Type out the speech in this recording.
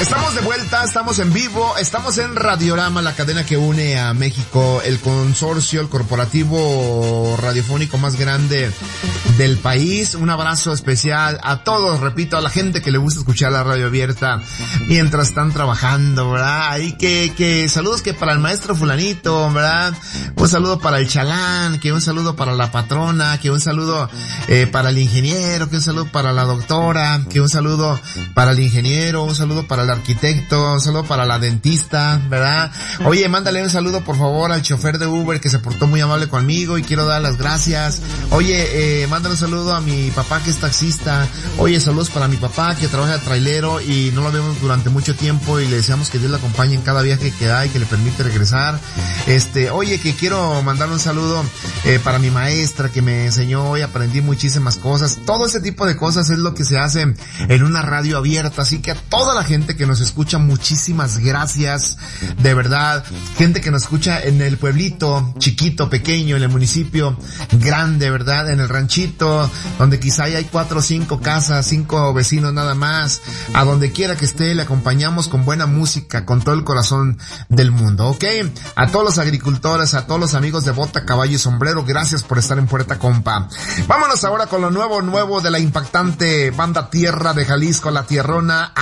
Estamos de vuelta, estamos en vivo, estamos en Radiorama, la cadena que une a México, el consorcio, el corporativo radiofónico más grande del país. Un abrazo especial a todos, repito, a la gente que le gusta escuchar la radio abierta mientras están trabajando, ¿verdad? Ahí que saludos que para el maestro fulanito, ¿verdad? Un saludo para el chalán, que un saludo para la patrona, que un saludo para el ingeniero, que un saludo para la doctora, que un saludo para el ingeniero, un saludo para el arquitecto, un saludo para la dentista, ¿verdad? Oye, mándale un saludo por favor al chofer de Uber que se portó muy amable conmigo y quiero dar las gracias. Oye, mándale un saludo a mi papá que es taxista. Oye, saludos para mi papá que trabaja de trailero y no lo vemos durante mucho tiempo y le deseamos que Dios le acompañe en cada viaje que da y que le permite regresar. Oye, que quiero mandarle un saludo para mi maestra que me enseñó hoy, aprendí muchísimas cosas. Todo ese tipo de cosas es lo que se hace en una radio abierta, así que a toda la gente que nos escucha, muchísimas gracias, de verdad. Gente que nos escucha en el pueblito chiquito, pequeño, en el municipio grande, ¿verdad? En el ranchito, donde quizá hay 4 o 5 casas, 5 vecinos nada más. A donde quiera que esté, le acompañamos con buena música, con todo el corazón del mundo, ¿ok? A todos los agricultores, a todos los amigos de Bota, Caballo y Sombrero, gracias por estar en Puerta Compa. Vámonos ahora con lo nuevo de la impactante banda Tierra de Jalisco, la tierrona